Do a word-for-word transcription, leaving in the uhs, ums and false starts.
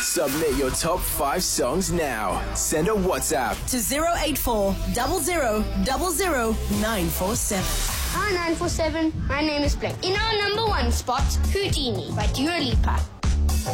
Submit your top five songs now. Send a WhatsApp to zero eight four zero zero zero zero nine four seven. Hi nine four seven, my name is Blake. In our number one spot, Houdini by Dua Lipa.